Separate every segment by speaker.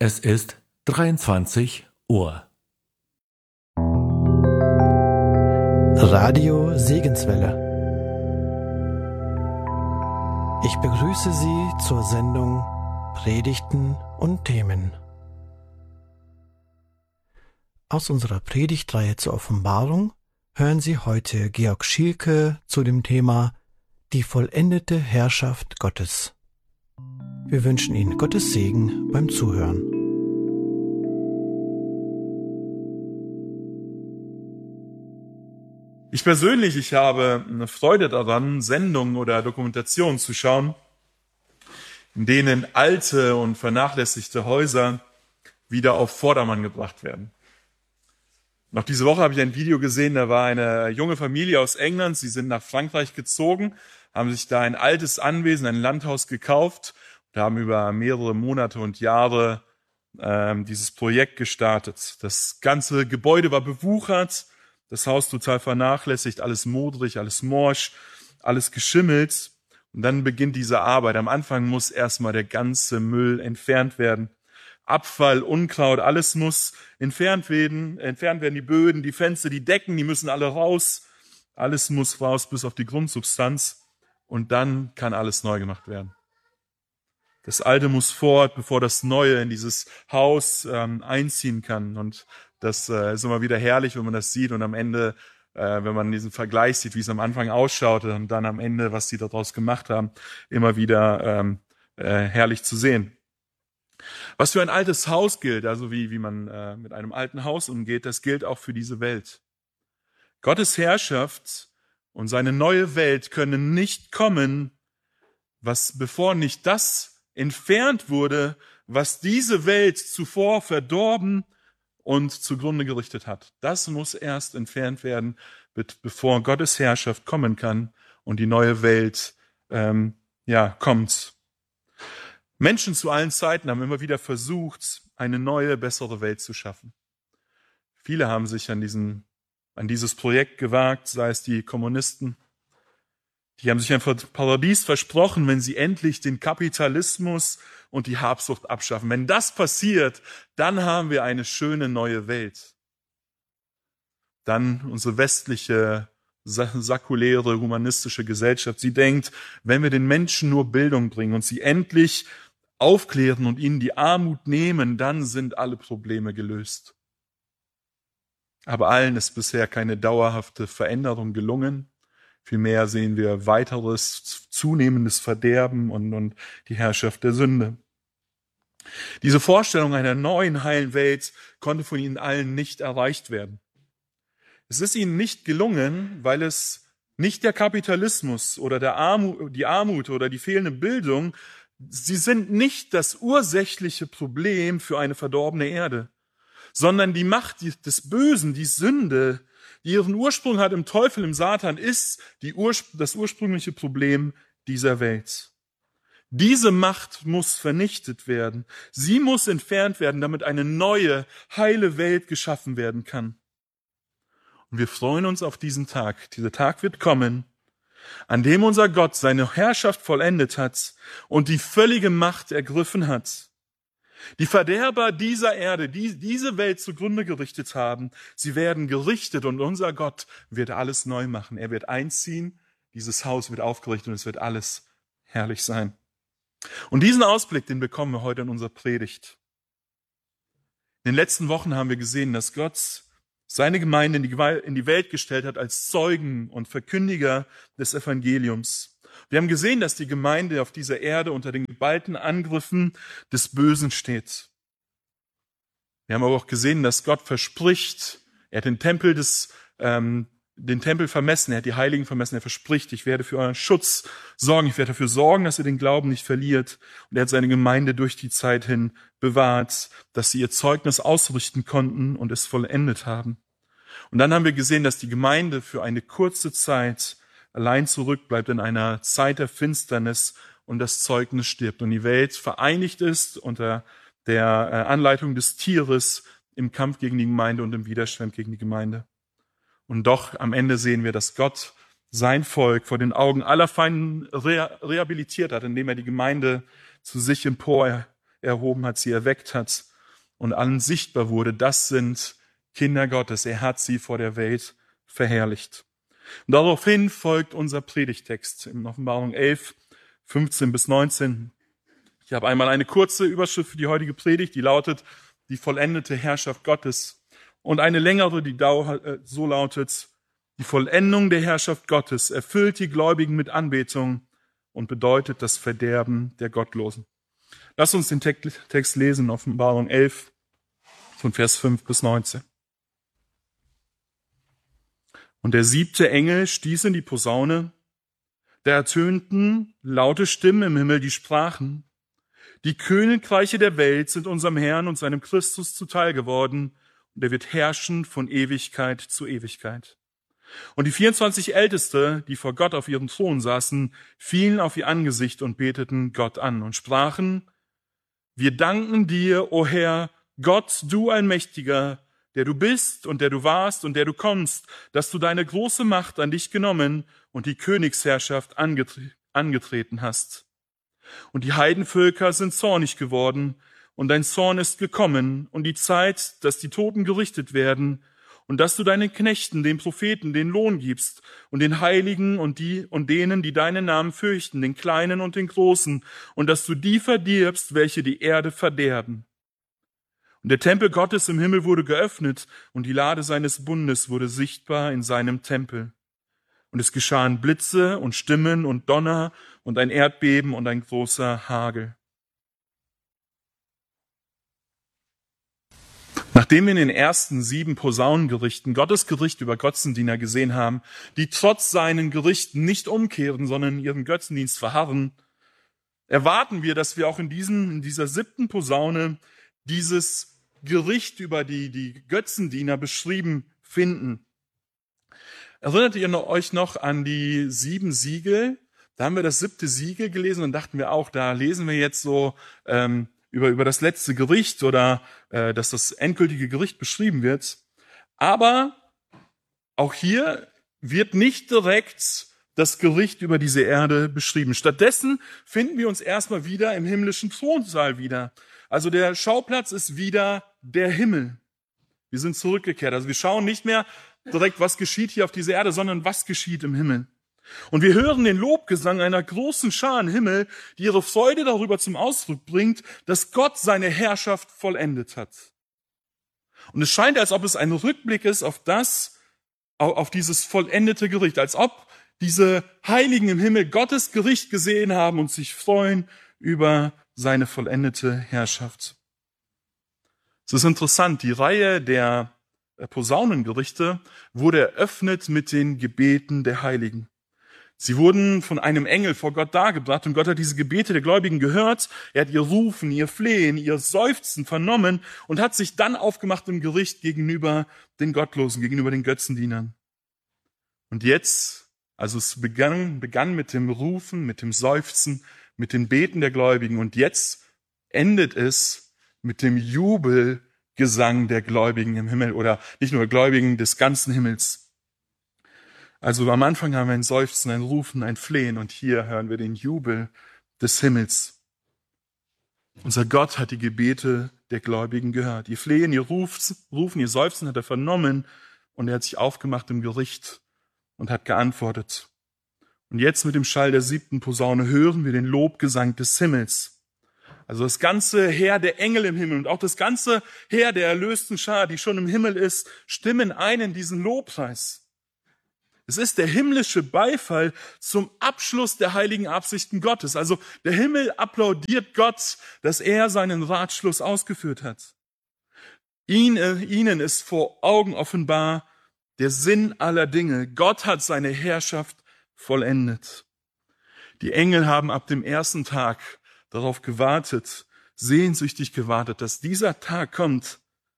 Speaker 1: Es ist 23 Uhr.
Speaker 2: Radio Segenswelle. Ich begrüße Sie zur Sendung Predigten und Themen. Aus unserer Predigtreihe zur Offenbarung hören Sie heute Georg Schielke zu dem Thema Die vollendete Herrschaft Gottes. Wir wünschen Ihnen Gottes Segen beim Zuhören.
Speaker 3: Ich persönlich, ich habe eine Freude daran, Sendungen oder Dokumentationen zu schauen, in denen alte und vernachlässigte Häuser wieder auf Vordermann gebracht werden. Noch diese Woche habe ich ein Video gesehen, da war eine junge Familie aus England, sie sind nach Frankreich gezogen, haben sich da ein altes Anwesen, ein Landhaus gekauft und haben über mehrere Monate und Jahre dieses Projekt gestartet. Das ganze Gebäude war bewuchert, das Haus total vernachlässigt, alles modrig, alles morsch, alles geschimmelt. Und dann beginnt diese Arbeit. Am Anfang muss erstmal der ganze Müll entfernt werden. Abfall, Unkraut, alles muss entfernt werden. Entfernt werden die Böden, die Fenster, die Decken, die müssen alle raus. Alles muss raus bis auf die Grundsubstanz. Und dann kann alles neu gemacht werden. Das Alte muss fort, bevor das Neue in dieses Haus einziehen kann. Und das ist immer wieder herrlich, wenn man das sieht und am Ende, wenn man diesen Vergleich sieht, wie es am Anfang ausschaute und dann am Ende, was sie daraus gemacht haben, immer wieder herrlich zu sehen. Was für ein altes Haus gilt, also wie man mit einem alten Haus umgeht, das gilt auch für diese Welt. Gottes Herrschaft und seine neue Welt können nicht kommen, bevor nicht das entfernt wurde, was diese Welt zuvor verdorben und zugrunde gerichtet hat. Das muss erst entfernt werden, bevor Gottes Herrschaft kommen kann und die neue Welt kommt. Menschen zu allen Zeiten haben immer wieder versucht, eine neue, bessere Welt zu schaffen. Viele haben sich an dieses Projekt gewagt, sei es die Kommunisten. Die haben sich ein Paradies versprochen, wenn sie endlich den Kapitalismus und die Habsucht abschaffen. Wenn das passiert, dann haben wir eine schöne neue Welt. Dann unsere westliche, säkuläre, humanistische Gesellschaft. Sie denkt, wenn wir den Menschen nur Bildung bringen und sie endlich aufklären und ihnen die Armut nehmen, dann sind alle Probleme gelöst. Aber allen ist bisher keine dauerhafte Veränderung gelungen. Vielmehr sehen wir weiteres, zunehmendes Verderben und die Herrschaft der Sünde. Diese Vorstellung einer neuen, heilen Welt konnte von ihnen allen nicht erreicht werden. Es ist ihnen nicht gelungen, weil es nicht der Kapitalismus oder die Armut oder die fehlende Bildung, sie sind nicht das ursächliche Problem für eine verdorbene Erde, sondern die Macht des Bösen, die Sünde, die ihren Ursprung hat im Teufel, im Satan, ist das ursprüngliche Problem dieser Welt. Diese Macht muss vernichtet werden. Sie muss entfernt werden, damit eine neue, heile Welt geschaffen werden kann. Und wir freuen uns auf diesen Tag. Dieser Tag wird kommen, an dem unser Gott seine Herrschaft vollendet hat und die völlige Macht ergriffen hat. Die Verderber dieser Erde, die diese Welt zugrunde gerichtet haben, sie werden gerichtet und unser Gott wird alles neu machen. Er wird einziehen, dieses Haus wird aufgerichtet und es wird alles herrlich sein. Und diesen Ausblick, den bekommen wir heute in unserer Predigt. In den letzten Wochen haben wir gesehen, dass Gott seine Gemeinde in die Welt gestellt hat als Zeugen und Verkündiger des Evangeliums. Wir haben gesehen, dass die Gemeinde auf dieser Erde unter den geballten Angriffen des Bösen steht. Wir haben aber auch gesehen, dass Gott verspricht, er hat den Tempel vermessen, er hat die Heiligen vermessen, er verspricht, ich werde für euren Schutz sorgen, ich werde dafür sorgen, dass ihr den Glauben nicht verliert. Und er hat seine Gemeinde durch die Zeit hin bewahrt, dass sie ihr Zeugnis ausrichten konnten und es vollendet haben. Und dann haben wir gesehen, dass die Gemeinde für eine kurze Zeit allein zurückbleibt in einer Zeit der Finsternis und das Zeugnis stirbt und die Welt vereinigt ist unter der Anleitung des Tieres im Kampf gegen die Gemeinde und im Widerstand gegen die Gemeinde. Und doch am Ende sehen wir, dass Gott sein Volk vor den Augen aller Feinden rehabilitiert hat, indem er die Gemeinde zu sich empor erhoben hat, sie erweckt hat und allen sichtbar wurde, das sind Kinder Gottes. Er hat sie vor der Welt verherrlicht. Und daraufhin folgt unser Predigtext in Offenbarung 11, 15 bis 19. Ich habe einmal eine kurze Überschrift für die heutige Predigt, die lautet, die vollendete Herrschaft Gottes. Und eine längere, die so lautet, die Vollendung der Herrschaft Gottes erfüllt die Gläubigen mit Anbetung und bedeutet das Verderben der Gottlosen. Lass uns den Text lesen, Offenbarung 11, von Vers 5 bis 19. Und der 7. Engel stieß in die Posaune, da ertönten laute Stimmen im Himmel, die sprachen, die Königreiche der Welt sind unserem Herrn und seinem Christus zuteil geworden, und er wird herrschen von Ewigkeit zu Ewigkeit. Und die 24 Älteste, die vor Gott auf ihrem Thron saßen, fielen auf ihr Angesicht und beteten Gott an und sprachen, wir danken dir, o Herr, Gott, du Allmächtiger, der du bist und der du warst und der du kommst, dass du deine große Macht an dich genommen und die Königsherrschaft angetreten hast. Und die Heidenvölker sind zornig geworden, und dein Zorn ist gekommen, und die Zeit, dass die Toten gerichtet werden, und dass du deinen Knechten, den Propheten, den Lohn gibst, und den Heiligen und denen, die deinen Namen fürchten, den Kleinen und den Großen, und dass du die verdirbst, welche die Erde verderben. Und der Tempel Gottes im Himmel wurde geöffnet, und die Lade seines Bundes wurde sichtbar in seinem Tempel. Und es geschahen Blitze und Stimmen und Donner und ein Erdbeben und ein großer Hagel. Nachdem wir in den ersten 7 Posaunengerichten Gottes Gericht über Götzendiener gesehen haben, die trotz seinen Gerichten nicht umkehren, sondern in ihrem Götzendienst verharren, erwarten wir, dass wir auch in dieser 7. Posaune dieses Gericht über die Götzendiener beschrieben finden. Erinnert ihr euch noch an die 7 Siegel? Da haben wir das 7. Siegel gelesen und dachten wir auch, da lesen wir jetzt so über das letzte Gericht oder dass das endgültige Gericht beschrieben wird. Aber auch hier wird nicht direkt das Gericht über diese Erde beschrieben. Stattdessen finden wir uns erstmal wieder im himmlischen Thronsaal wieder. Also der Schauplatz ist wieder der Himmel. Wir sind zurückgekehrt. Also wir schauen nicht mehr direkt, was geschieht hier auf dieser Erde, sondern was geschieht im Himmel. Und wir hören den Lobgesang einer großen Schar im Himmel, die ihre Freude darüber zum Ausdruck bringt, dass Gott seine Herrschaft vollendet hat. Und es scheint, als ob es ein Rückblick ist auf dieses vollendete Gericht, als ob diese Heiligen im Himmel Gottes Gericht gesehen haben und sich freuen über seine vollendete Herrschaft. Es ist interessant, die Reihe der Posaunengerichte wurde eröffnet mit den Gebeten der Heiligen. Sie wurden von einem Engel vor Gott dargebracht und Gott hat diese Gebete der Gläubigen gehört. Er hat ihr Rufen, ihr Flehen, ihr Seufzen vernommen und hat sich dann aufgemacht im Gericht gegenüber den Gottlosen, gegenüber den Götzendienern. Und jetzt, also es begann mit dem Rufen, mit dem Seufzen, mit den Beten der Gläubigen und jetzt endet es mit dem Jubelgesang der Gläubigen im Himmel oder nicht nur der Gläubigen, des ganzen Himmels. Also am Anfang haben wir ein Seufzen, ein Rufen, ein Flehen und hier hören wir den Jubel des Himmels. Unser Gott hat die Gebete der Gläubigen gehört. Ihr Flehen, ihr Rufen, ihr Seufzen hat er vernommen und er hat sich aufgemacht im Gericht und hat geantwortet. Und jetzt mit dem Schall der 7. Posaune hören wir den Lobgesang des Himmels. Also das ganze Heer der Engel im Himmel und auch das ganze Heer der erlösten Schar, die schon im Himmel ist, stimmen ein in diesen Lobpreis. Es ist der himmlische Beifall zum Abschluss der heiligen Absichten Gottes. Also der Himmel applaudiert Gott, dass er seinen Ratschluss ausgeführt hat. Ihnen ist vor Augen offenbar der Sinn aller Dinge. Gott hat seine Herrschaft vollendet. Die Engel haben ab dem ersten Tag darauf gewartet, sehnsüchtig gewartet, dass dieser Tag kommt,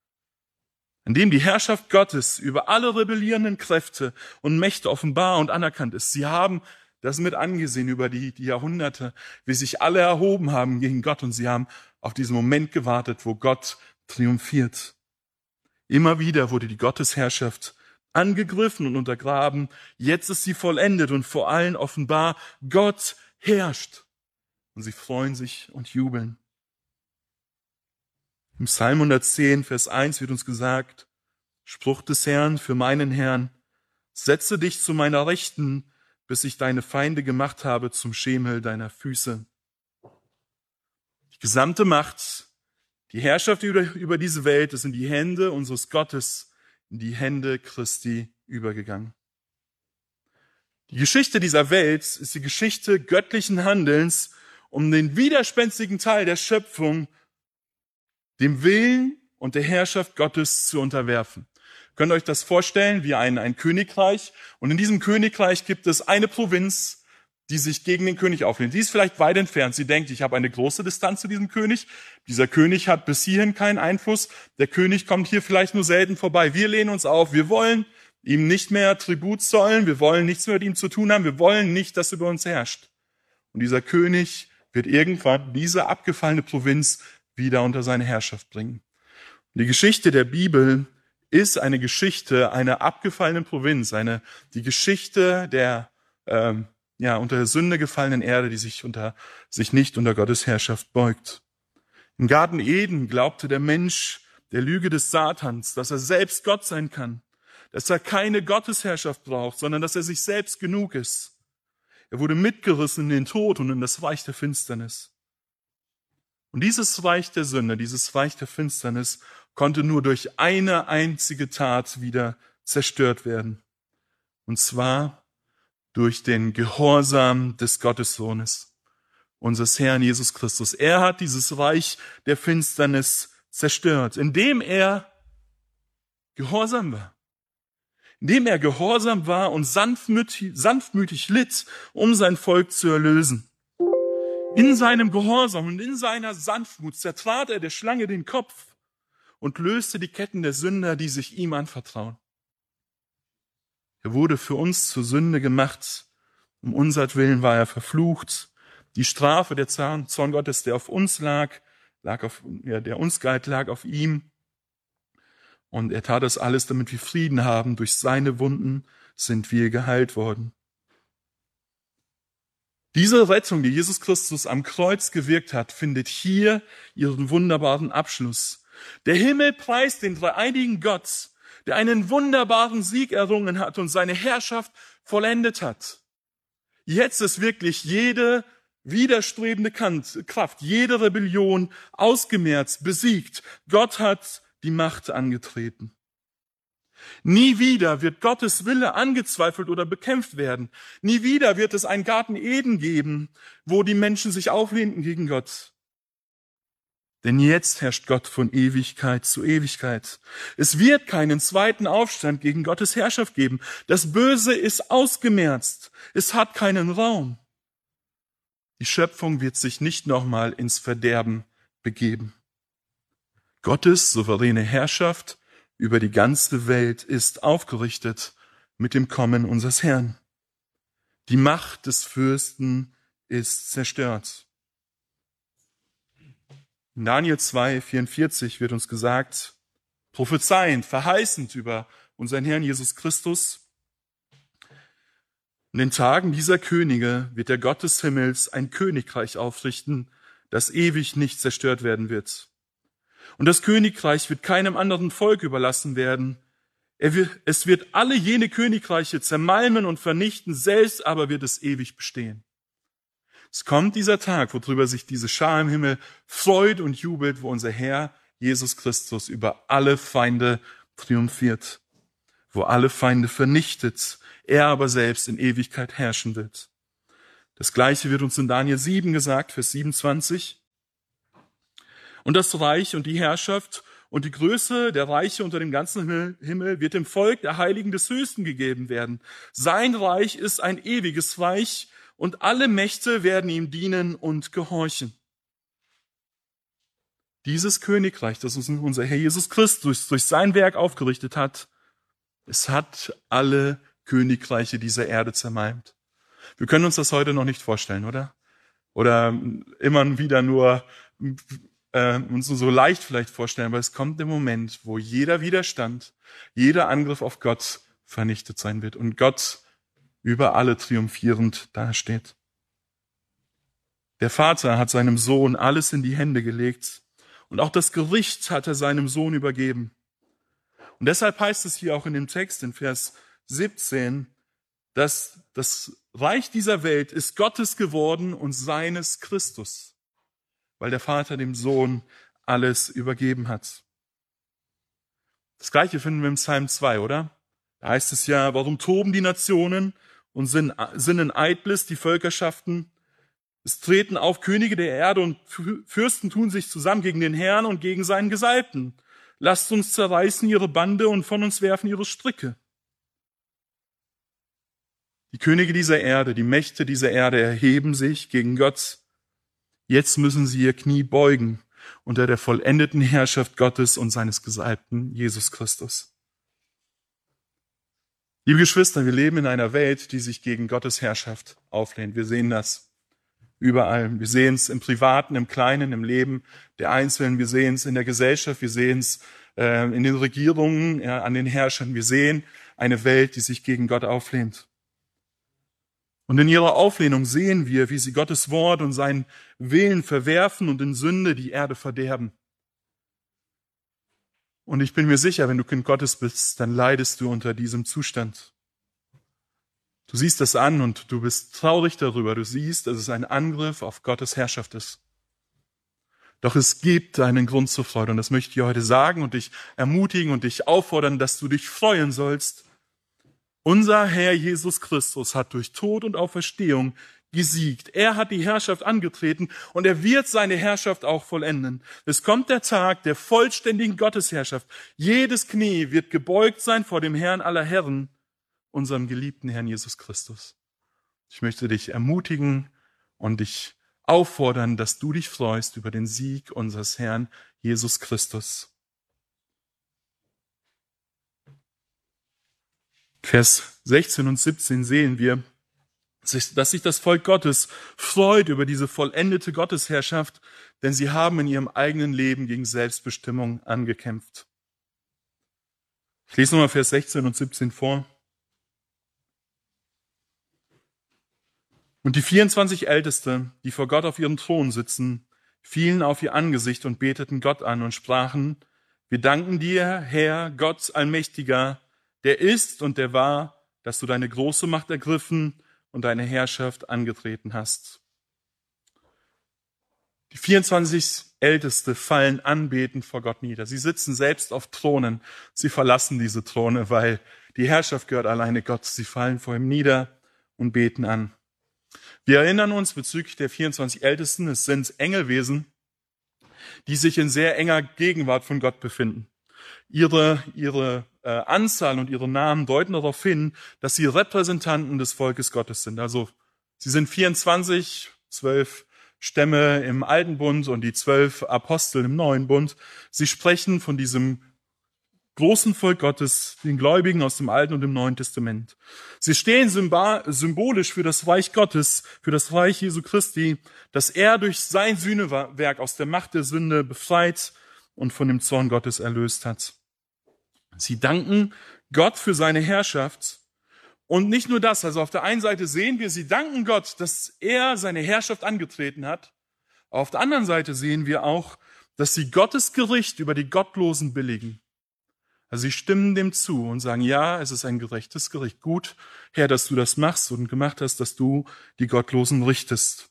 Speaker 3: an dem die Herrschaft Gottes über alle rebellierenden Kräfte und Mächte offenbar und anerkannt ist. Sie haben das mit angesehen über die Jahrhunderte, wie sich alle erhoben haben gegen Gott und sie haben auf diesen Moment gewartet, wo Gott triumphiert. Immer wieder wurde die Gottesherrschaft angegriffen und untergraben. Jetzt ist sie vollendet und vor allen offenbar, Gott herrscht. Und sie freuen sich und jubeln. Im Psalm 110, Vers 1 wird uns gesagt, Spruch des Herrn für meinen Herrn, setze dich zu meiner Rechten, bis ich deine Feinde gemacht habe zum Schemel deiner Füße. Die gesamte Macht, die Herrschaft über diese Welt ist in die Hände unseres Gottes, in die Hände Christi übergegangen. Die Geschichte dieser Welt ist die Geschichte göttlichen Handelns, um den widerspenstigen Teil der Schöpfung dem Willen und der Herrschaft Gottes zu unterwerfen. Könnt ihr euch das vorstellen wie ein Königreich? Und in diesem Königreich gibt es eine Provinz, die sich gegen den König auflehnt. Die ist vielleicht weit entfernt. Sie denkt, ich habe eine große Distanz zu diesem König. Dieser König hat bis hierhin keinen Einfluss. Der König kommt hier vielleicht nur selten vorbei. Wir lehnen uns auf. Wir wollen ihm nicht mehr Tribut zollen. Wir wollen nichts mehr mit ihm zu tun haben. Wir wollen nicht, dass er über uns herrscht. Und dieser König wird irgendwann diese abgefallene Provinz wieder unter seine Herrschaft bringen. Und die Geschichte der Bibel ist eine Geschichte einer abgefallenen Provinz, die Geschichte der unter der Sünde gefallenen Erde, die sich nicht unter Gottes Herrschaft beugt. Im Garten Eden glaubte der Mensch der Lüge des Satans, dass er selbst Gott sein kann, dass er keine Gottesherrschaft braucht, sondern dass er sich selbst genug ist. Er wurde mitgerissen in den Tod und in das Reich der Finsternis. Und dieses Reich der Sünde, dieses Reich der Finsternis konnte nur durch eine einzige Tat wieder zerstört werden. Und zwar durch den Gehorsam des Gottessohnes, unseres Herrn Jesus Christus. Er hat dieses Reich der Finsternis zerstört, indem er gehorsam war. Indem er gehorsam war und sanftmütig litt, um sein Volk zu erlösen. In seinem Gehorsam und in seiner Sanftmut zertrat er der Schlange den Kopf und löste die Ketten der Sünder, die sich ihm anvertrauen. Er wurde für uns zur Sünde gemacht. Um unsertwillen war er verflucht. Die Strafe, der Zorn Gottes, der auf uns der uns galt, lag auf ihm. Und er tat das alles, damit wir Frieden haben. Durch seine Wunden sind wir geheilt worden. Diese Rettung, die Jesus Christus am Kreuz gewirkt hat, findet hier ihren wunderbaren Abschluss. Der Himmel preist den dreieinigen Gott, der einen wunderbaren Sieg errungen hat und seine Herrschaft vollendet hat. Jetzt ist wirklich jede widerstrebende Kraft, jede Rebellion ausgemerzt, besiegt. Gott hat die Macht angetreten. Nie wieder wird Gottes Wille angezweifelt oder bekämpft werden. Nie wieder wird es einen Garten Eden geben, wo die Menschen sich auflehnten gegen Gott. Denn jetzt herrscht Gott von Ewigkeit zu Ewigkeit. Es wird keinen zweiten Aufstand gegen Gottes Herrschaft geben. Das Böse ist ausgemerzt. Es hat keinen Raum. Die Schöpfung wird sich nicht nochmal ins Verderben begeben. Gottes souveräne Herrschaft über die ganze Welt ist aufgerichtet mit dem Kommen unseres Herrn. Die Macht des Fürsten ist zerstört. In Daniel 2,44 wird uns gesagt, prophezeiend, verheißend über unseren Herrn Jesus Christus: In den Tagen dieser Könige wird der Gott des Himmels ein Königreich aufrichten, das ewig nicht zerstört werden wird. Und das Königreich wird keinem anderen Volk überlassen werden. Es wird alle jene Königreiche zermalmen und vernichten, selbst aber wird es ewig bestehen. Es kommt dieser Tag, worüber sich diese Schar im Himmel freut und jubelt, wo unser Herr Jesus Christus über alle Feinde triumphiert, wo alle Feinde vernichtet, er aber selbst in Ewigkeit herrschen wird. Das Gleiche wird uns in Daniel 7 gesagt, Vers 27. Und das Reich und die Herrschaft und die Größe der Reiche unter dem ganzen Himmel wird dem Volk der Heiligen des Höchsten gegeben werden. Sein Reich ist ein ewiges Reich und alle Mächte werden ihm dienen und gehorchen. Dieses Königreich, das uns unser Herr Jesus Christus durch sein Werk aufgerichtet hat, es hat alle Königreiche dieser Erde zermalmt. Wir können uns das heute noch nicht vorstellen, oder? Oder immer wieder nur uns so leicht vielleicht vorstellen, aber es kommt der Moment, wo jeder Widerstand, jeder Angriff auf Gott vernichtet sein wird und Gott über alle triumphierend dasteht. Der Vater hat seinem Sohn alles in die Hände gelegt Und auch das Gericht hat er seinem Sohn übergeben. Und deshalb heißt es hier auch in dem Text, in Vers 17, dass das Reich dieser Welt ist Gottes geworden und seines Christus, weil der Vater dem Sohn alles übergeben hat. Das Gleiche finden wir im Psalm 2, oder? Da heißt es ja, warum toben die Nationen und sinnen Eitles die Völkerschaften? Es treten auf Könige der Erde und Fürsten tun sich zusammen gegen den Herrn und gegen seinen Gesalbten. Lasst uns zerreißen ihre Bande und von uns werfen ihre Stricke. Die Könige dieser Erde, die Mächte dieser Erde erheben sich gegen Gott. Jetzt müssen sie ihr Knie beugen unter der vollendeten Herrschaft Gottes und seines Gesalbten Jesus Christus. Liebe Geschwister, wir leben in einer Welt, die sich gegen Gottes Herrschaft auflehnt. Wir sehen das überall. Wir sehen es im Privaten, im Kleinen, im Leben der Einzelnen. Wir sehen es in der Gesellschaft. Wir sehen es in den Regierungen, an den Herrschern. Wir sehen eine Welt, die sich gegen Gott auflehnt. Und in ihrer Auflehnung sehen wir, wie sie Gottes Wort und seinen Willen verwerfen und in Sünde die Erde verderben. Und ich bin mir sicher, wenn du Kind Gottes bist, dann leidest du unter diesem Zustand. Du siehst das an und du bist traurig darüber. Du siehst, dass es ein Angriff auf Gottes Herrschaft ist. Doch es gibt einen Grund zur Freude und das möchte ich dir heute sagen und dich ermutigen und dich auffordern, dass du dich freuen sollst. Unser Herr Jesus Christus hat durch Tod und Auferstehung gesiegt. Er hat die Herrschaft angetreten und er wird seine Herrschaft auch vollenden. Es kommt der Tag der vollständigen Gottesherrschaft. Jedes Knie wird gebeugt sein vor dem Herrn aller Herren, unserem geliebten Herrn Jesus Christus. Ich möchte dich ermutigen und dich auffordern, dass du dich freust über den Sieg unseres Herrn Jesus Christus. Vers 16 und 17 sehen wir, dass sich das Volk Gottes freut über diese vollendete Gottesherrschaft, denn sie haben in ihrem eigenen Leben gegen Selbstbestimmung angekämpft. Ich lese nochmal Vers 16 und 17 vor. Und die 24 Älteste, die vor Gott auf ihrem Thron sitzen, fielen auf ihr Angesicht und beteten Gott an und sprachen, wir danken dir, Herr, Gott Allmächtiger, der ist und der war, dass du deine große Macht ergriffen und deine Herrschaft angetreten hast. Die 24 Älteste fallen anbetend vor Gott nieder. Sie sitzen selbst auf Thronen. Sie verlassen diese Throne, weil die Herrschaft gehört alleine Gott. Sie fallen vor ihm nieder und beten an. Wir erinnern uns bezüglich der 24 Ältesten, es sind Engelwesen, die sich in sehr enger Gegenwart von Gott befinden. Ihre Anzahl und ihre Namen deuten darauf hin, dass sie Repräsentanten des Volkes Gottes sind. Also sie sind 24, 12 Stämme im Alten Bund und die 12 Apostel im Neuen Bund. Sie sprechen von diesem großen Volk Gottes, den Gläubigen aus dem Alten und dem Neuen Testament. Sie stehen symbolisch für das Reich Gottes, für das Reich Jesu Christi, das er durch sein Sühnewerk aus der Macht der Sünde befreit und von dem Zorn Gottes erlöst hat. Sie danken Gott für seine Herrschaft. Und nicht nur das, also auf der einen Seite sehen wir, sie danken Gott, dass er seine Herrschaft angetreten hat. Auf der anderen Seite sehen wir auch, dass sie Gottes Gericht über die Gottlosen billigen. Also sie stimmen dem zu und sagen, ja, es ist ein gerechtes Gericht. Gut, Herr, dass du das machst und gemacht hast, dass du die Gottlosen richtest.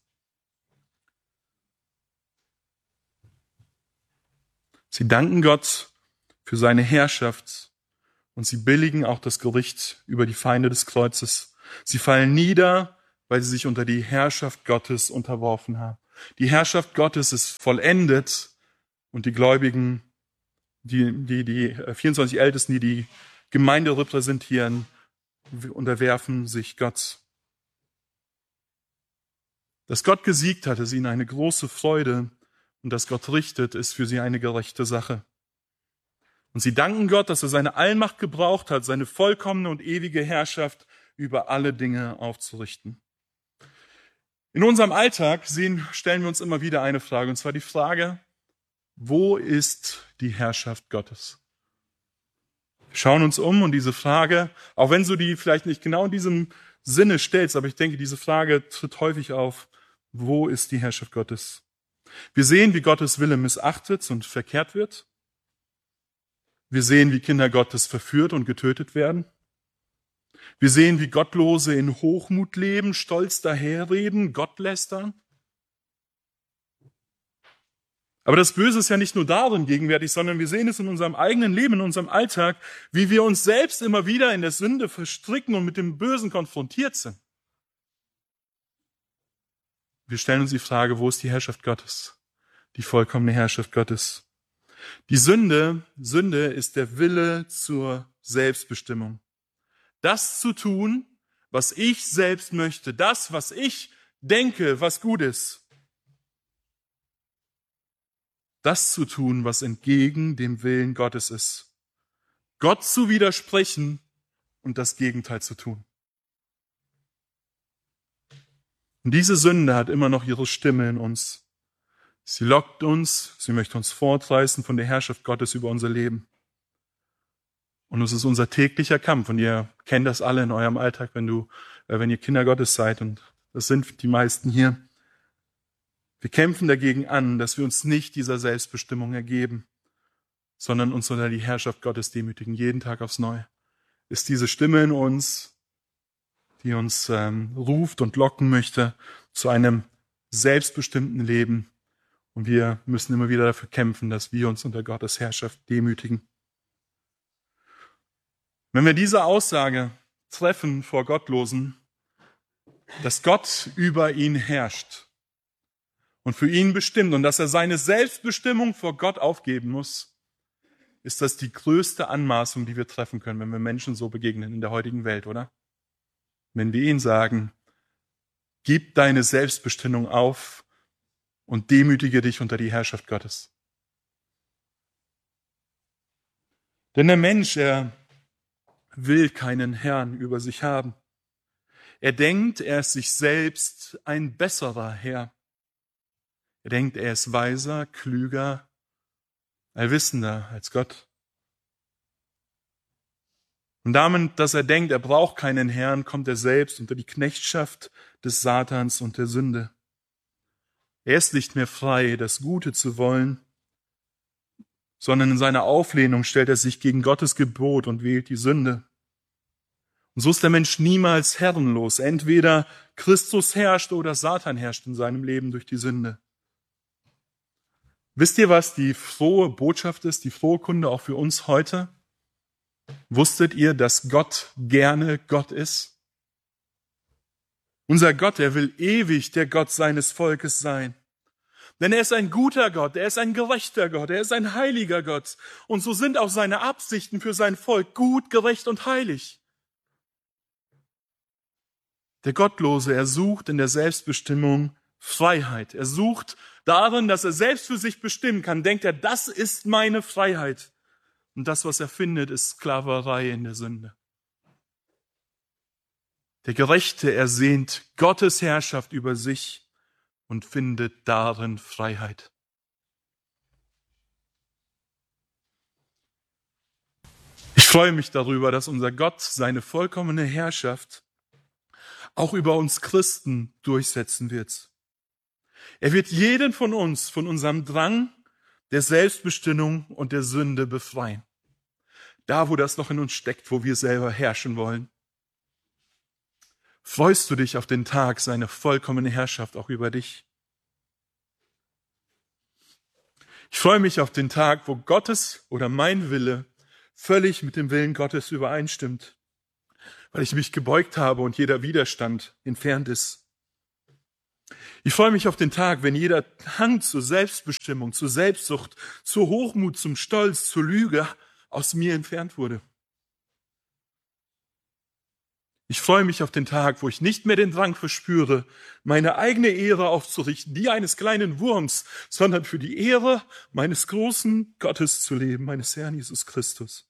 Speaker 3: Sie danken Gott für seine Herrschaft und sie billigen auch das Gericht über die Feinde des Kreuzes. Sie fallen nieder, weil sie sich unter die Herrschaft Gottes unterworfen haben. Die Herrschaft Gottes ist vollendet und die Gläubigen, die 24 Ältesten, die die Gemeinde repräsentieren, unterwerfen sich Gott. Dass Gott gesiegt hat, ist ihnen eine große Freude und dass Gott richtet, ist für sie eine gerechte Sache. Und sie danken Gott, dass er seine Allmacht gebraucht hat, seine vollkommene und ewige Herrschaft über alle Dinge aufzurichten. In unserem Alltag stellen wir uns immer wieder eine Frage, und zwar die Frage, wo ist die Herrschaft Gottes? Wir schauen uns um und diese Frage, auch wenn du die vielleicht nicht genau in diesem Sinne stellst, aber ich denke, diese Frage tritt häufig auf, wo ist die Herrschaft Gottes? Wir sehen, wie Gottes Wille missachtet und verkehrt wird. Wir sehen, wie Kinder Gottes verführt und getötet werden. Wir sehen, wie Gottlose in Hochmut leben, stolz daherreden, Gott lästern. Aber das Böse ist ja nicht nur darin gegenwärtig, sondern wir sehen es in unserem eigenen Leben, in unserem Alltag, wie wir uns selbst immer wieder in der Sünde verstricken und mit dem Bösen konfrontiert sind. Wir stellen uns die Frage, wo ist die Herrschaft Gottes? Die vollkommene Herrschaft Gottes. Die Sünde ist der Wille zur Selbstbestimmung. Das zu tun, was ich selbst möchte, das, was ich denke, was gut ist. Das zu tun, was entgegen dem Willen Gottes ist. Gott zu widersprechen und das Gegenteil zu tun. Und diese Sünde hat immer noch ihre Stimme in uns. Sie lockt uns, sie möchte uns fortreißen von der Herrschaft Gottes über unser Leben. Und es ist unser täglicher Kampf. Und ihr kennt das alle in eurem Alltag, wenn ihr Kinder Gottes seid. Und das sind die meisten hier. Wir kämpfen dagegen an, dass wir uns nicht dieser Selbstbestimmung ergeben, sondern uns unter die Herrschaft Gottes demütigen, jeden Tag aufs Neue. Ist diese Stimme in uns, die uns ruft und locken möchte zu einem selbstbestimmten Leben. Und wir müssen immer wieder dafür kämpfen, dass wir uns unter Gottes Herrschaft demütigen. Wenn wir diese Aussage treffen vor Gottlosen, dass Gott über ihn herrscht und für ihn bestimmt und dass er seine Selbstbestimmung vor Gott aufgeben muss, ist das die größte Anmaßung, die wir treffen können, wenn wir Menschen so begegnen in der heutigen Welt, oder? Wenn wir ihnen sagen, gib deine Selbstbestimmung auf und demütige dich unter die Herrschaft Gottes. Denn der Mensch, er will keinen Herrn über sich haben. Er denkt, er ist sich selbst ein besserer Herr. Er denkt, er ist weiser, klüger, allwissender als Gott. Und damit, dass er denkt, er braucht keinen Herrn, kommt er selbst unter die Knechtschaft des Satans und der Sünde. Er ist nicht mehr frei, das Gute zu wollen, sondern in seiner Auflehnung stellt er sich gegen Gottes Gebot und wählt die Sünde. Und so ist der Mensch niemals herrenlos. Entweder Christus herrscht oder Satan herrscht in seinem Leben durch die Sünde. Wisst ihr, was die frohe Botschaft ist, die frohe Kunde auch für uns heute? Wusstet ihr, dass Gott gerne Gott ist? Unser Gott, er will ewig der Gott seines Volkes sein. Denn er ist ein guter Gott, er ist ein gerechter Gott, er ist ein heiliger Gott. Und so sind auch seine Absichten für sein Volk gut, gerecht und heilig. Der Gottlose, er sucht in der Selbstbestimmung Freiheit. Er sucht darin, dass er selbst für sich bestimmen kann. Denkt er, das ist meine Freiheit. Und das, was er findet, ist Sklaverei in der Sünde. Der Gerechte ersehnt Gottes Herrschaft über sich und findet darin Freiheit. Ich freue mich darüber, dass unser Gott seine vollkommene Herrschaft auch über uns Christen durchsetzen wird. Er wird jeden von uns von unserem Drang der Selbstbestimmung und der Sünde befreien. Da, wo das noch in uns steckt, wo wir selber herrschen wollen. Freust du dich auf den Tag seiner vollkommenen Herrschaft auch über dich? Ich freue mich auf den Tag, wo Gottes oder mein Wille völlig mit dem Willen Gottes übereinstimmt, weil ich mich gebeugt habe und jeder Widerstand entfernt ist. Ich freue mich auf den Tag, wenn jeder Hang zur Selbstbestimmung, zur Selbstsucht, zur Hochmut, zum Stolz, zur Lüge aus mir entfernt wurde. Ich freue mich auf den Tag, wo ich nicht mehr den Drang verspüre, meine eigene Ehre aufzurichten, die eines kleinen Wurms, sondern für die Ehre meines großen Gottes zu leben, meines Herrn Jesus Christus.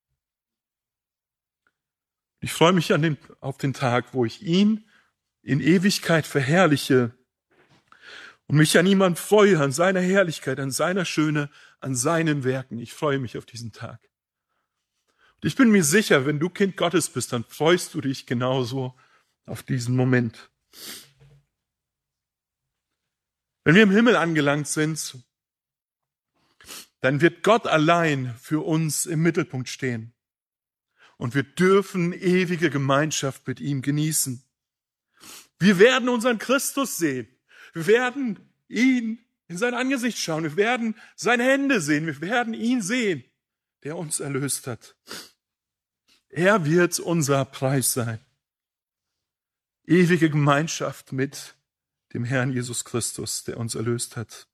Speaker 3: Ich freue mich auf den Tag, wo ich ihn in Ewigkeit verherrliche und mich an ihm freue, an seiner Herrlichkeit, an seiner Schöne, an seinen Werken. Ich freue mich auf diesen Tag. Und ich bin mir sicher, wenn du Kind Gottes bist, dann freust du dich genauso auf diesen Moment. Wenn wir im Himmel angelangt sind, dann wird Gott allein für uns im Mittelpunkt stehen. Und wir dürfen ewige Gemeinschaft mit ihm genießen. Wir werden unseren Christus sehen. Wir werden ihn in sein Angesicht schauen. Wir werden seine Hände sehen. Wir werden ihn sehen, der uns erlöst hat. Er wird unser Preis sein. Ewige Gemeinschaft mit dem Herrn Jesus Christus, der uns erlöst hat.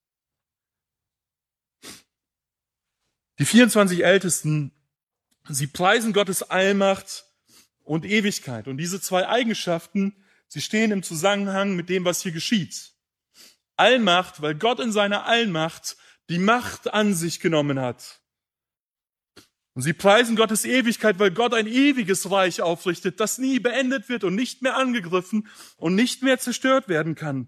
Speaker 3: Die 24 Ältesten, sie preisen Gottes Allmacht und Ewigkeit. Und diese zwei Eigenschaften, sie stehen im Zusammenhang mit dem, was hier geschieht. Allmacht, weil Gott in seiner Allmacht die Macht an sich genommen hat. Und sie preisen Gottes Ewigkeit, weil Gott ein ewiges Reich aufrichtet, das nie beendet wird und nicht mehr angegriffen und nicht mehr zerstört werden kann.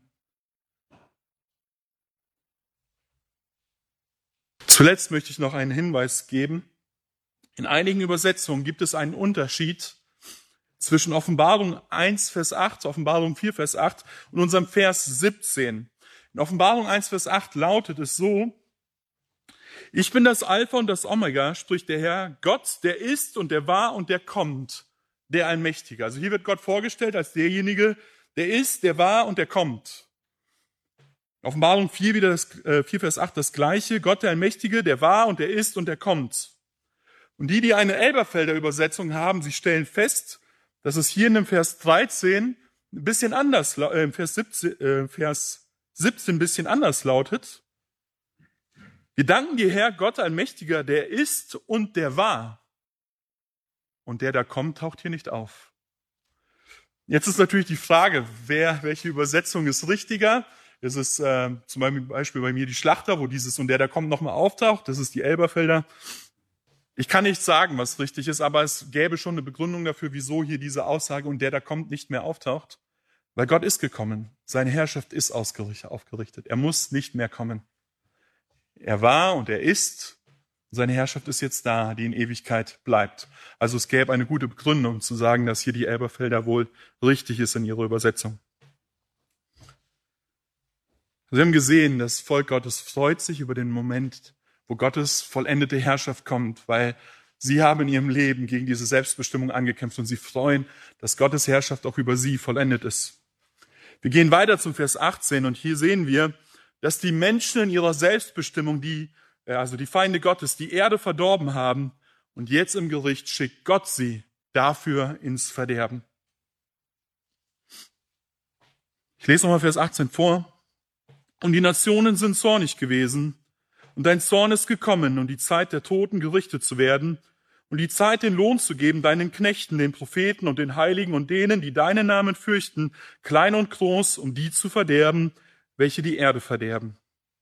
Speaker 3: Zuletzt möchte ich noch einen Hinweis geben. In einigen Übersetzungen gibt es einen Unterschied zwischen Offenbarung 1, Vers 8, Offenbarung 4, Vers 8 und unserem Vers 17. In Offenbarung 1, Vers 8 lautet es so: Ich bin das Alpha und das Omega, spricht der Herr, Gott, der ist und der war und der kommt, der Allmächtige. Also hier wird Gott vorgestellt als derjenige, der ist, der war und der kommt. Offenbarung 4, wieder 4 Vers 8, das Gleiche. Gott, der Allmächtige, der war und der ist und der kommt. Und die eine Elberfelder Übersetzung haben, sie stellen fest, dass es hier in dem Vers 13 ein bisschen anders, Vers 17 ein bisschen anders lautet. Wir danken dir, Herr, Gott, Allmächtiger, der ist und der war. Und der da kommt, taucht hier nicht auf. Jetzt ist natürlich die Frage, welche Übersetzung ist richtiger? Das ist zum Beispiel bei mir die Schlachter, wo dieses und der da kommt nochmal auftaucht. Das ist die Elberfelder. Ich kann nicht sagen, was richtig ist, aber es gäbe schon eine Begründung dafür, wieso hier diese Aussage und der da kommt nicht mehr auftaucht. Weil Gott ist gekommen. Seine Herrschaft ist aufgerichtet. Er muss nicht mehr kommen. Er war und er ist. Seine Herrschaft ist jetzt da, die in Ewigkeit bleibt. Also es gäbe eine gute Begründung zu sagen, dass hier die Elberfelder wohl richtig ist in ihrer Übersetzung. Sie haben gesehen, das Volk Gottes freut sich über den Moment, wo Gottes vollendete Herrschaft kommt, weil sie haben in ihrem Leben gegen diese Selbstbestimmung angekämpft und sie freuen, dass Gottes Herrschaft auch über sie vollendet ist. Wir gehen weiter zum Vers 18 und hier sehen wir, dass die Menschen in ihrer Selbstbestimmung, die Feinde Gottes, die Erde verdorben haben und jetzt im Gericht schickt Gott sie dafür ins Verderben. Ich lese nochmal Vers 18 vor. Und die Nationen sind zornig gewesen, und dein Zorn ist gekommen, und die Zeit der Toten gerichtet zu werden, und die Zeit, den Lohn zu geben, deinen Knechten, den Propheten und den Heiligen und denen, die deinen Namen fürchten, klein und groß, um die zu verderben, welche die Erde verderben.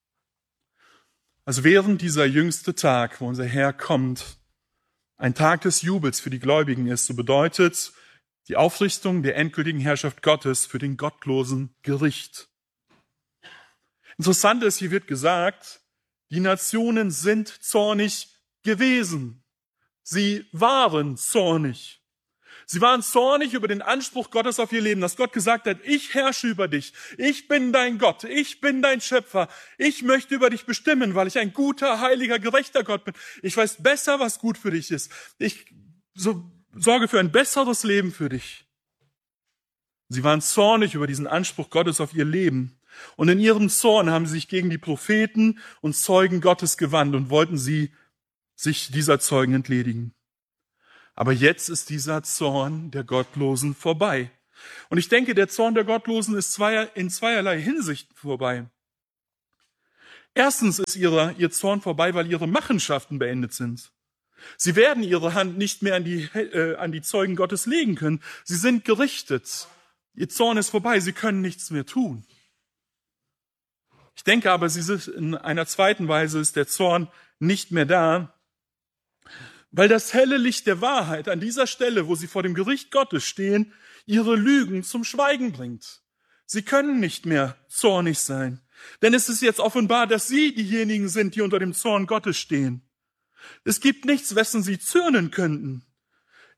Speaker 3: Also während dieser jüngste Tag, wo unser Herr kommt, ein Tag des Jubels für die Gläubigen ist, so bedeutet die Aufrichtung der endgültigen Herrschaft Gottes für den gottlosen Gericht. Interessant ist, hier wird gesagt, die Nationen sind zornig gewesen. Sie waren zornig. Sie waren zornig über den Anspruch Gottes auf ihr Leben, dass Gott gesagt hat, ich herrsche über dich, ich bin dein Gott, ich bin dein Schöpfer, ich möchte über dich bestimmen, weil ich ein guter, heiliger, gerechter Gott bin. Ich weiß besser, was gut für dich ist. Ich sorge für ein besseres Leben für dich. Sie waren zornig über diesen Anspruch Gottes auf ihr Leben. Und in ihrem Zorn haben sie sich gegen die Propheten und Zeugen Gottes gewandt und wollten sie sich dieser Zeugen entledigen. Aber jetzt ist dieser Zorn der Gottlosen vorbei. Und ich denke, der Zorn der Gottlosen ist in zweierlei Hinsicht vorbei. Erstens ist ihr Zorn vorbei, weil ihre Machenschaften beendet sind. Sie werden ihre Hand nicht mehr an die Zeugen Gottes legen können. Sie sind gerichtet. Ihr Zorn ist vorbei. Sie können nichts mehr tun. Ich denke aber, in einer zweiten Weise ist der Zorn nicht mehr da, weil das helle Licht der Wahrheit an dieser Stelle, wo sie vor dem Gericht Gottes stehen, ihre Lügen zum Schweigen bringt. Sie können nicht mehr zornig sein, denn es ist jetzt offenbar, dass sie diejenigen sind, die unter dem Zorn Gottes stehen. Es gibt nichts, wessen sie zürnen könnten.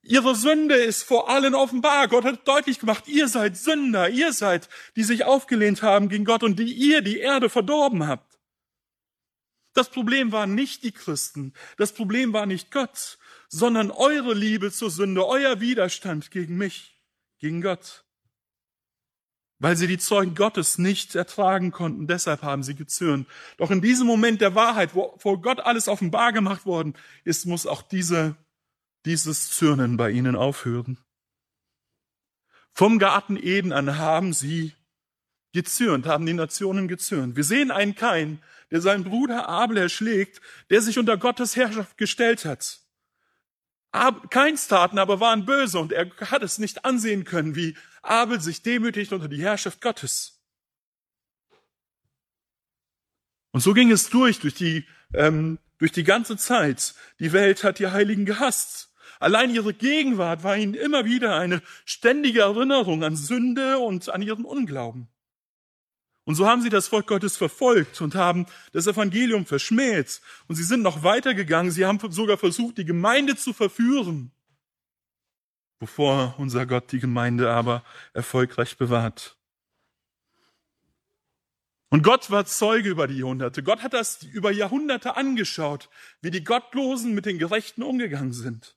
Speaker 3: Ihre Sünde ist vor allen offenbar. Gott hat deutlich gemacht, ihr seid Sünder, ihr seid, die sich aufgelehnt haben gegen Gott und die ihr die Erde verdorben habt. Das Problem waren nicht die Christen, das Problem war nicht Gott, sondern eure Liebe zur Sünde, euer Widerstand gegen mich, gegen Gott. Weil sie die Zeugen Gottes nicht ertragen konnten, deshalb haben sie gezürnt. Doch in diesem Moment der Wahrheit, wo vor Gott alles offenbar gemacht worden ist, muss auch dieses Zürnen bei ihnen aufhören. Vom Garten Eden an haben sie gezürnt, haben die Nationen gezürnt. Wir sehen einen Kain, der seinen Bruder Abel erschlägt, der sich unter Gottes Herrschaft gestellt hat. Kains Taten aber waren böse und er hat es nicht ansehen können, wie Abel sich demütigt unter die Herrschaft Gottes. Und so ging es durch die ganze Zeit. Die Welt hat die Heiligen gehasst. Allein ihre Gegenwart war ihnen immer wieder eine ständige Erinnerung an Sünde und an ihren Unglauben. Und so haben sie das Volk Gottes verfolgt und haben das Evangelium verschmäht. Und sie sind noch weitergegangen. Sie haben sogar versucht, die Gemeinde zu verführen, bevor unser Gott die Gemeinde aber erfolgreich bewahrt. Und Gott war Zeuge über die Jahrhunderte. Gott hat das über Jahrhunderte angeschaut, wie die Gottlosen mit den Gerechten umgegangen sind.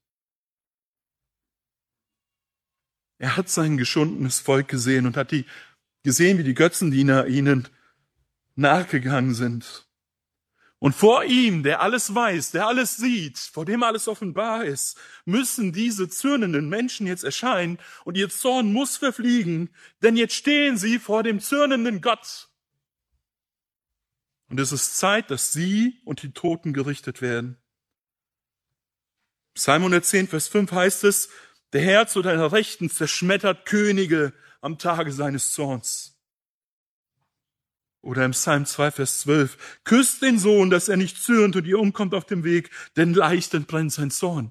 Speaker 3: Er hat sein geschundenes Volk gesehen und hat gesehen, wie die Götzendiener ihnen nachgegangen sind. Und vor ihm, der alles weiß, der alles sieht, vor dem alles offenbar ist, müssen diese zürnenden Menschen jetzt erscheinen und ihr Zorn muss verfliegen, denn jetzt stehen sie vor dem zürnenden Gott. Und es ist Zeit, dass sie und die Toten gerichtet werden. Psalm 110, Vers 5 heißt es, der Herr zu deiner Rechten zerschmettert Könige am Tage seines Zorns. Oder im Psalm 2, Vers 12, küsst den Sohn, dass er nicht zürnt und ihr umkommt auf dem Weg, denn leicht entbrennt sein Zorn.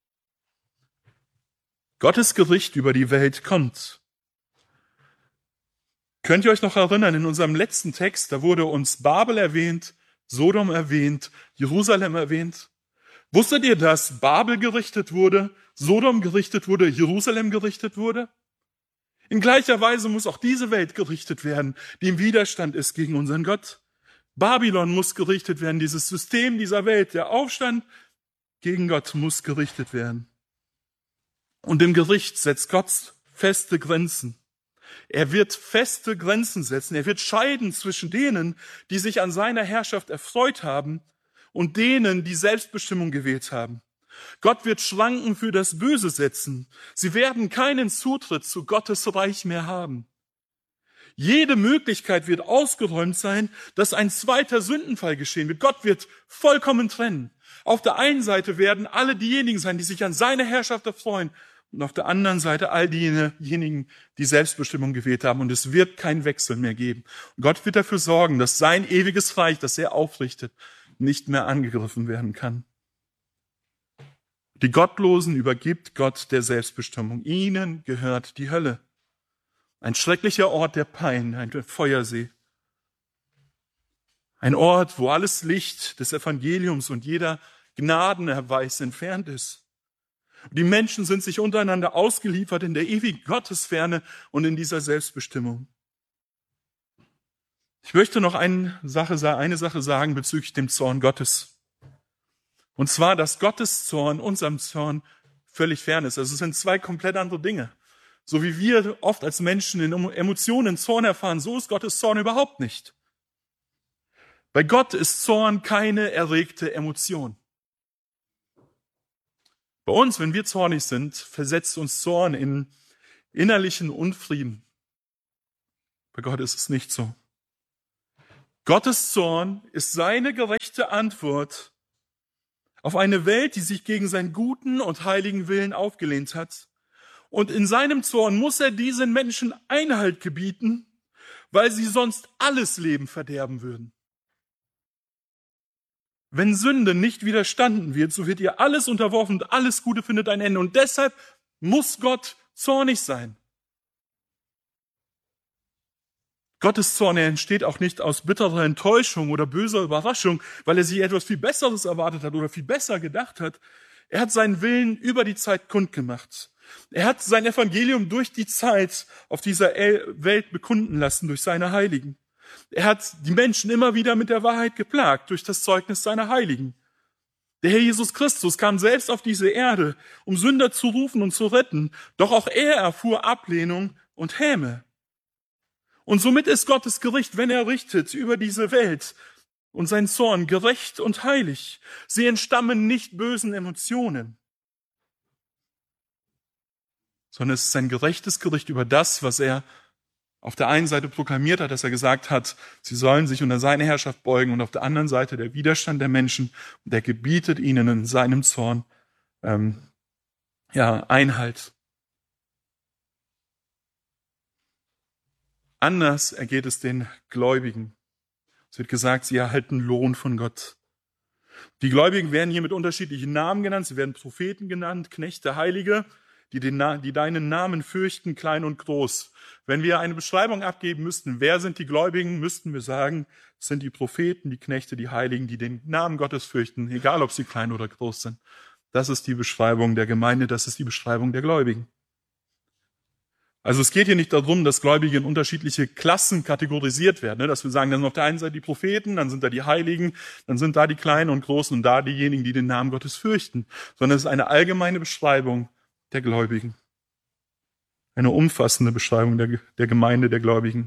Speaker 3: Gottes Gericht über die Welt kommt. Könnt ihr euch noch erinnern, in unserem letzten Text, da wurde uns Babel erwähnt, Sodom erwähnt, Jerusalem erwähnt. Wusstet ihr, dass Babel gerichtet wurde, Sodom gerichtet wurde, Jerusalem gerichtet wurde? In gleicher Weise muss auch diese Welt gerichtet werden, die im Widerstand ist gegen unseren Gott. Babylon muss gerichtet werden, dieses System dieser Welt, der Aufstand gegen Gott muss gerichtet werden. Und im Gericht setzt Gott feste Grenzen. Er wird feste Grenzen setzen. Er wird scheiden zwischen denen, die sich an seiner Herrschaft erfreut haben und denen, die Selbstbestimmung gewählt haben. Gott wird Schranken für das Böse setzen. Sie werden keinen Zutritt zu Gottes Reich mehr haben. Jede Möglichkeit wird ausgeräumt sein, dass ein zweiter Sündenfall geschehen wird. Gott wird vollkommen trennen. Auf der einen Seite werden alle diejenigen sein, die sich an seiner Herrschaft erfreuen, und auf der anderen Seite all diejenigen, die Selbstbestimmung gewählt haben. Und es wird keinen Wechsel mehr geben. Und Gott wird dafür sorgen, dass sein ewiges Reich, das er aufrichtet, nicht mehr angegriffen werden kann. Die Gottlosen übergibt Gott der Selbstbestimmung. Ihnen gehört die Hölle. Ein schrecklicher Ort der Pein, ein Feuersee. Ein Ort, wo alles Licht des Evangeliums und jeder Gnadenerweis entfernt ist. Die Menschen sind sich untereinander ausgeliefert in der ewigen Gottesferne und in dieser Selbstbestimmung. Ich möchte noch eine Sache sagen bezüglich dem Zorn Gottes. Und zwar, dass Gottes Zorn unserem Zorn völlig fern ist. Also es sind zwei komplett andere Dinge. So wie wir oft als Menschen in Emotionen Zorn erfahren, so ist Gottes Zorn überhaupt nicht. Bei Gott ist Zorn keine erregte Emotion. Bei uns, wenn wir zornig sind, versetzt uns Zorn in innerlichen Unfrieden. Bei Gott ist es nicht so. Gottes Zorn ist seine gerechte Antwort auf eine Welt, die sich gegen seinen guten und heiligen Willen aufgelehnt hat. Und in seinem Zorn muss er diesen Menschen Einhalt gebieten, weil sie sonst alles Leben verderben würden. Wenn Sünde nicht widerstanden wird, so wird ihr alles unterworfen und alles Gute findet ein Ende. Und deshalb muss Gott zornig sein. Gottes Zorn entsteht auch nicht aus bitterer Enttäuschung oder böser Überraschung, weil er sich etwas viel Besseres erwartet hat oder viel besser gedacht hat. Er hat seinen Willen über die Zeit kundgemacht. Er hat sein Evangelium durch die Zeit auf dieser Welt bekunden lassen, durch seine Heiligen. Er hat die Menschen immer wieder mit der Wahrheit geplagt, durch das Zeugnis seiner Heiligen. Der Herr Jesus Christus kam selbst auf diese Erde, um Sünder zu rufen und zu retten, doch auch er erfuhr Ablehnung und Häme. Und somit ist Gottes Gericht, wenn er richtet über diese Welt, und sein Zorn gerecht und heilig. Sie entstammen nicht bösen Emotionen, sondern es ist ein gerechtes Gericht über das, was er auf der einen Seite proklamiert hat, dass er gesagt hat, sie sollen sich unter seine Herrschaft beugen, und auf der anderen Seite der Widerstand der Menschen, und er gebietet ihnen in seinem Zorn Einhalt. Anders ergeht es den Gläubigen. Es wird gesagt, sie erhalten Lohn von Gott. Die Gläubigen werden hier mit unterschiedlichen Namen genannt. Sie werden Propheten genannt, Knechte, Heilige, die deinen Namen fürchten, klein und groß. Wenn wir eine Beschreibung abgeben müssten, wer sind die Gläubigen, müssten wir sagen, es sind die Propheten, die Knechte, die Heiligen, die den Namen Gottes fürchten, egal ob sie klein oder groß sind. Das ist die Beschreibung der Gemeinde, das ist die Beschreibung der Gläubigen. Also es geht hier nicht darum, dass Gläubige in unterschiedliche Klassen kategorisiert werden, dass wir sagen, dann sind auf der einen Seite die Propheten, dann sind da die Heiligen, dann sind da die Kleinen und Großen und da diejenigen, die den Namen Gottes fürchten, sondern es ist eine allgemeine Beschreibung der Gläubigen. Eine umfassende Beschreibung der Gemeinde der Gläubigen.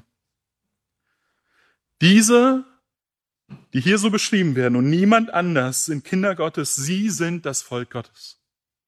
Speaker 3: Diese, die hier so beschrieben werden und niemand anders, sind Kinder Gottes, sie sind das Volk Gottes.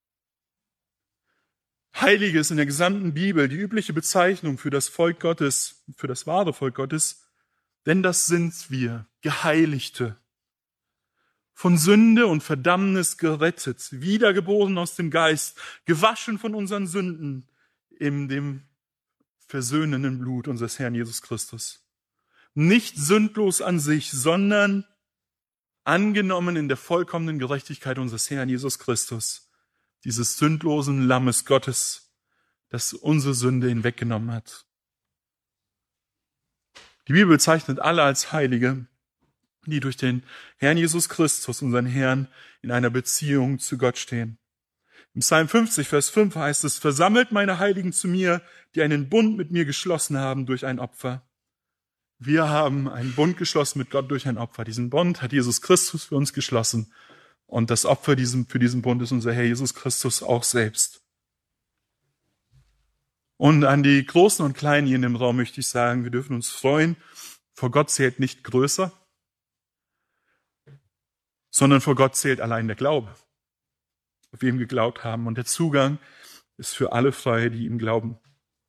Speaker 3: Heilige ist in der gesamten Bibel die übliche Bezeichnung für das Volk Gottes, für das wahre Volk Gottes, denn das sind wir, Geheiligte, von Sünde und Verdammnis gerettet, wiedergeboren aus dem Geist, gewaschen von unseren Sünden in dem versöhnenden Blut unseres Herrn Jesus Christus. Nicht sündlos an sich, sondern angenommen in der vollkommenen Gerechtigkeit unseres Herrn Jesus Christus, dieses sündlosen Lammes Gottes, das unsere Sünde hinweggenommen hat. Die Bibel bezeichnet alle als Heilige, die durch den Herrn Jesus Christus, unseren Herrn, in einer Beziehung zu Gott stehen. Im Psalm 50, Vers 5 heißt es, versammelt meine Heiligen zu mir, die einen Bund mit mir geschlossen haben durch ein Opfer. Wir haben einen Bund geschlossen mit Gott durch ein Opfer. Diesen Bund hat Jesus Christus für uns geschlossen. Und das Opfer für diesen Bund ist unser Herr Jesus Christus auch selbst. Und an die Großen und Kleinen hier in dem Raum möchte ich sagen, wir dürfen uns freuen. Vor Gott zählt nicht größer, sondern vor Gott zählt allein der Glaube, auf ihn geglaubt haben. Und der Zugang ist für alle frei, die ihm glauben.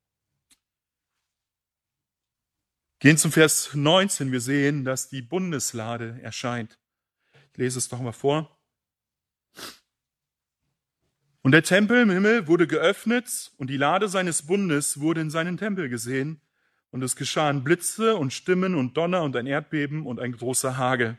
Speaker 3: Gehen zum Vers 19. Wir sehen, dass die Bundeslade erscheint. Ich lese es doch mal vor. Und der Tempel im Himmel wurde geöffnet und die Lade seines Bundes wurde in seinen Tempel gesehen. Und es geschahen Blitze und Stimmen und Donner und ein Erdbeben und ein großer Hagel.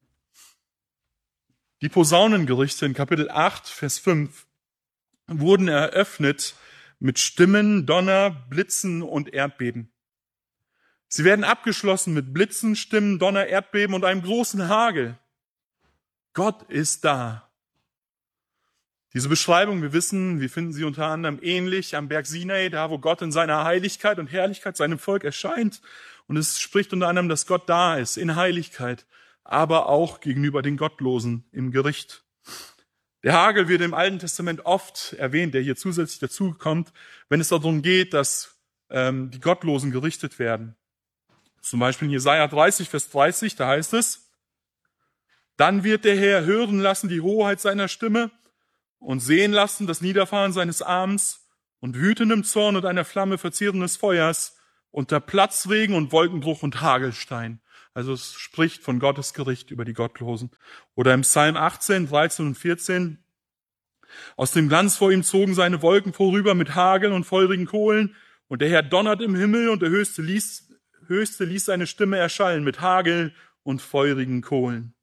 Speaker 3: Die Posaunengerichte in Kapitel 8, Vers 5 wurden eröffnet mit Stimmen, Donner, Blitzen und Erdbeben. Sie werden abgeschlossen mit Blitzen, Stimmen, Donner, Erdbeben und einem großen Hagel. Gott ist da. Diese Beschreibung, wir finden sie unter anderem ähnlich am Berg Sinai, da wo Gott in seiner Heiligkeit und Herrlichkeit seinem Volk erscheint. Und es spricht unter anderem, dass Gott da ist, in Heiligkeit, aber auch gegenüber den Gottlosen im Gericht. Der Hagel wird im Alten Testament oft erwähnt, der hier zusätzlich dazukommt, wenn es darum geht, dass die Gottlosen gerichtet werden. Zum Beispiel in Jesaja 30, Vers 30, da heißt es, dann wird der Herr hören lassen die Hoheit seiner Stimme und sehen lassen das Niederfahren seines Arms und wütendem Zorn und einer Flamme verzehrendes Feuers unter Platzregen und Wolkenbruch und Hagelstein. Also es spricht von Gottes Gericht über die Gottlosen. Oder im Psalm 18, 13 und 14, aus dem Glanz vor ihm zogen seine Wolken vorüber mit Hagel und feurigen Kohlen und der Herr donnert im Himmel und der Höchste ließ seine Stimme erschallen mit Hagel und feurigen Kohlen.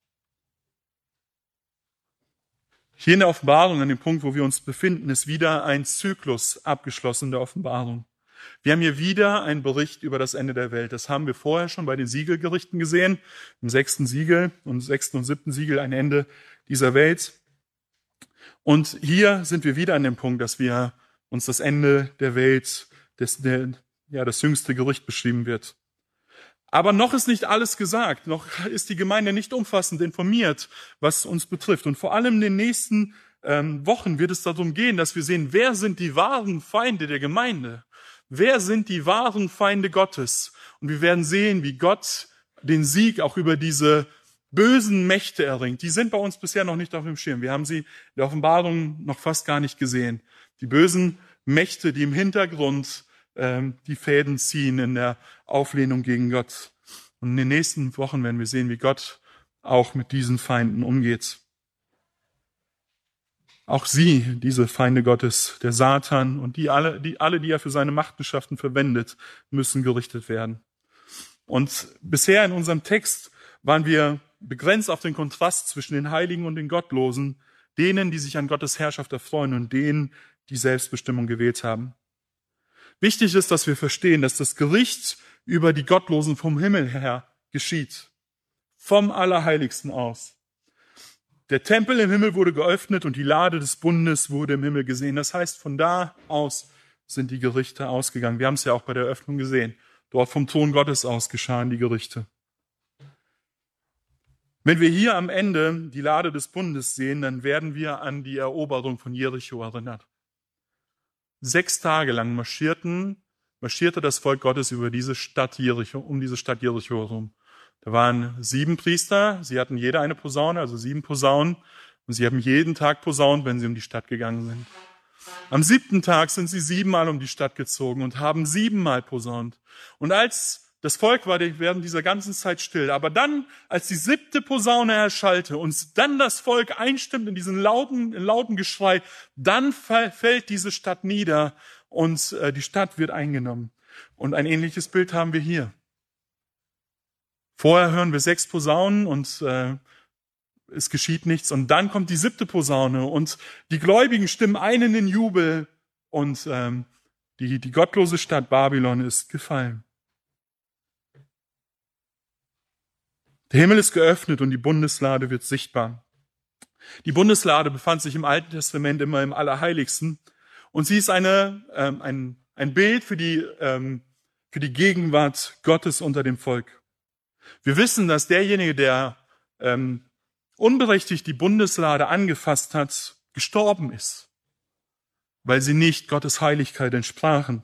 Speaker 3: Hier in der Offenbarung, an dem Punkt, wo wir uns befinden, ist wieder ein Zyklus abgeschlossen der Offenbarung. Wir haben hier wieder einen Bericht über das Ende der Welt. Das haben wir vorher schon bei den Siegelgerichten gesehen. Im 6. Siegel und 6. und 7. Siegel ein Ende dieser Welt. Und hier sind wir wieder an dem Punkt, dass wir uns das Ende der Welt, das jüngste Gericht beschrieben wird. Aber noch ist nicht alles gesagt, noch ist die Gemeinde nicht umfassend informiert, was uns betrifft. Und vor allem in den nächsten Wochen wird es darum gehen, dass wir sehen, wer sind die wahren Feinde der Gemeinde? Wer sind die wahren Feinde Gottes? Und wir werden sehen, wie Gott den Sieg auch über diese bösen Mächte erringt. Die sind bei uns bisher noch nicht auf dem Schirm. Wir haben sie in der Offenbarung noch fast gar nicht gesehen. Die bösen Mächte, die im Hintergrund die Fäden ziehen in der Auflehnung gegen Gott. Und in den nächsten Wochen werden wir sehen, wie Gott auch mit diesen Feinden umgeht. Auch sie, diese Feinde Gottes, der Satan und die er für seine Machenschaften verwendet, müssen gerichtet werden. Und bisher in unserem Text waren wir begrenzt auf den Kontrast zwischen den Heiligen und den Gottlosen, denen, die sich an Gottes Herrschaft erfreuen und denen, die Selbstbestimmung gewählt haben. Wichtig ist, dass wir verstehen, dass das Gericht über die Gottlosen vom Himmel her geschieht. Vom Allerheiligsten aus. Der Tempel im Himmel wurde geöffnet und die Lade des Bundes wurde im Himmel gesehen. Das heißt, von da aus sind die Gerichte ausgegangen. Wir haben es ja auch bei der Öffnung gesehen. Dort vom Thron Gottes aus geschahen die Gerichte. Wenn wir hier am Ende die Lade des Bundes sehen, dann werden wir an die Eroberung von Jericho erinnert. 6 Tage lang marschierte das Volk Gottes über diese Stadt Jericho, um diese Stadt Jericho herum. Da waren 7 Priester, sie hatten jeder eine Posaune, also 7 Posaunen, und sie haben jeden Tag posaunt, wenn sie um die Stadt gegangen sind. Am 7. Tag sind sie 7-mal um die Stadt gezogen und haben 7-mal posaunt. Und als das Volk war während dieser ganzen Zeit still, aber dann, als die 7. Posaune erschallte und dann das Volk einstimmt in diesen lauten Geschrei, dann fällt diese Stadt nieder und die Stadt wird eingenommen. Und ein ähnliches Bild haben wir hier. Vorher hören wir 6 Posaunen und es geschieht nichts. Und dann kommt die 7. Posaune und die Gläubigen stimmen ein in den Jubel und die gottlose Stadt Babylon ist gefallen. Der Himmel ist geöffnet und die Bundeslade wird sichtbar. Die Bundeslade befand sich im Alten Testament immer im Allerheiligsten und sie ist ein Bild für die Gegenwart Gottes unter dem Volk. Wir wissen, dass derjenige, der unberechtigt die Bundeslade angefasst hat, gestorben ist, weil sie nicht Gottes Heiligkeit entsprachen.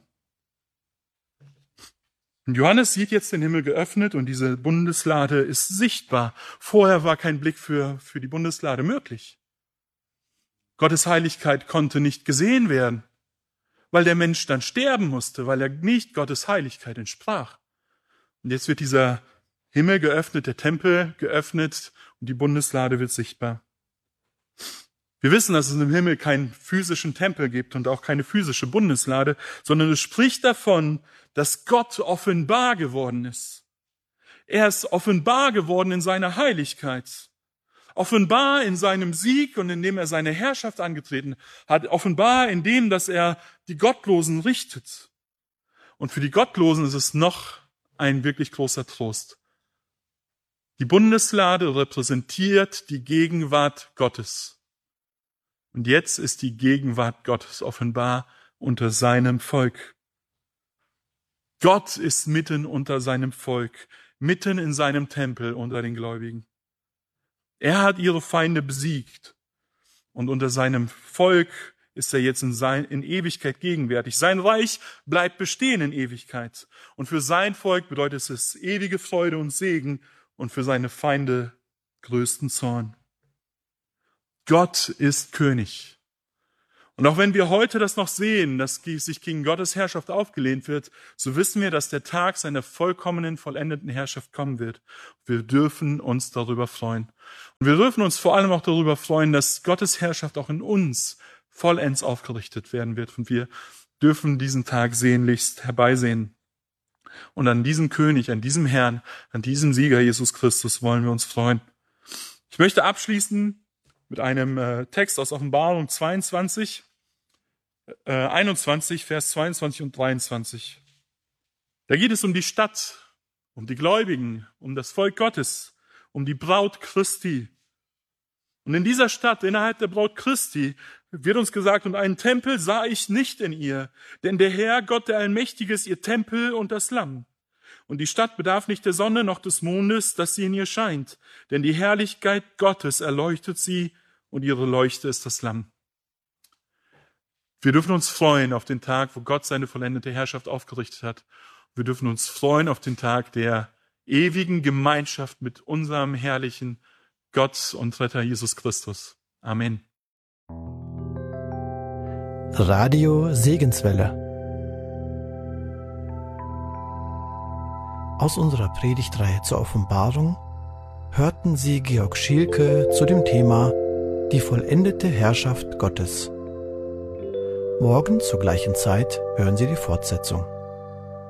Speaker 3: Und Johannes sieht jetzt den Himmel geöffnet und diese Bundeslade ist sichtbar. Vorher war kein Blick für die Bundeslade möglich. Gottes Heiligkeit konnte nicht gesehen werden, weil der Mensch dann sterben musste, weil er nicht Gottes Heiligkeit entsprach. Und jetzt wird dieser Himmel geöffnet, der Tempel geöffnet und die Bundeslade wird sichtbar. Wir wissen, dass es im Himmel keinen physischen Tempel gibt und auch keine physische Bundeslade, sondern es spricht davon, dass Gott offenbar geworden ist. Er ist offenbar geworden in seiner Heiligkeit, offenbar in seinem Sieg und indem er seine Herrschaft angetreten hat, offenbar in dem, dass er die Gottlosen richtet. Und für die Gottlosen ist es noch ein wirklich großer Trost. Die Bundeslade repräsentiert die Gegenwart Gottes. Und jetzt ist die Gegenwart Gottes offenbar unter seinem Volk. Gott ist mitten unter seinem Volk, mitten in seinem Tempel unter den Gläubigen. Er hat ihre Feinde besiegt und unter seinem Volk ist er jetzt in Ewigkeit gegenwärtig. Sein Reich bleibt bestehen in Ewigkeit. Und für sein Volk bedeutet es ewige Freude und Segen und für seine Feinde größten Zorn. Gott ist König. Und auch wenn wir heute das noch sehen, dass sich gegen Gottes Herrschaft aufgelehnt wird, so wissen wir, dass der Tag seiner vollkommenen, vollendeten Herrschaft kommen wird. Wir dürfen uns darüber freuen. Und wir dürfen uns vor allem auch darüber freuen, dass Gottes Herrschaft auch in uns vollends aufgerichtet werden wird. Und wir dürfen diesen Tag sehnlichst herbeisehen. Und an diesem König, an diesem Herrn, an diesem Sieger Jesus Christus wollen wir uns freuen. Ich möchte abschließen mit einem Text aus Offenbarung 21, Vers 22 und 23. Da geht es um die Stadt, um die Gläubigen, um das Volk Gottes, um die Braut Christi. Und in dieser Stadt, innerhalb der Braut Christi, wird uns gesagt, und einen Tempel sah ich nicht in ihr, denn der Herr, Gott der Allmächtige, ist ihr Tempel und das Lamm. Und die Stadt bedarf nicht der Sonne noch des Mondes, dass sie in ihr scheint, denn die Herrlichkeit Gottes erleuchtet sie und ihre Leuchte ist das Lamm. Wir dürfen uns freuen auf den Tag, wo Gott seine vollendete Herrschaft aufgerichtet hat. Wir dürfen uns freuen auf den Tag der ewigen Gemeinschaft mit unserem herrlichen Gott und Retter Jesus Christus. Amen.
Speaker 2: Radio Segenswelle. Aus unserer Predigtreihe zur Offenbarung hörten Sie Georg Schielke zu dem Thema Die vollendete Herrschaft Gottes. Morgen zur gleichen Zeit hören Sie die Fortsetzung.